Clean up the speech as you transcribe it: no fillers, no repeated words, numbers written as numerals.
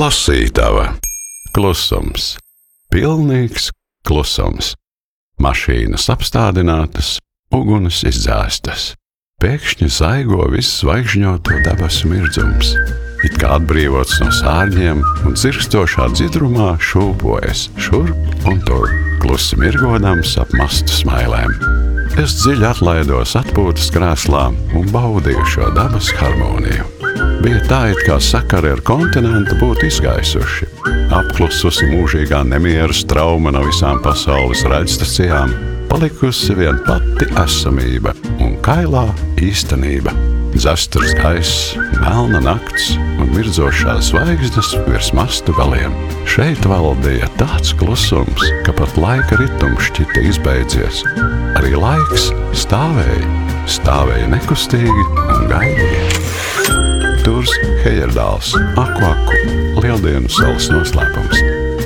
Lasītava. Klusums. Pilnīgs klusums. Mašīnas apstādinātas, uguns izdzēstas. Pēkšņi zaigo viss zvaigžņoto debesu mirdzums. It kā atbrīvots no sārņiem un dzirkstošā dzidrumā šūpojas šurp un tur, klusi mirgodams ap mastu smailēm. Es dziļi atlaidos atpūtas krēslā un baudīju šo dabas harmoniju. Bija tā, it kā sakari ar kontinentu būtu izgaisuši. Apklususi mūžīgā nemiera strauma no visām pasaules raidstacijām, palikusi vien pati esamība un kailā īstenība. Dzestars gaiss, melna nakts un mirdzošās zvaigznes virs mastu galiem. Šeit valdīja tāds klusums, ka pat laika ritums šķita izbeidzies. Arī laiks stāvēja nekustīgi un gaidīja. Turs Hejerdāls, Aku, Lieldienu salas noslēpums.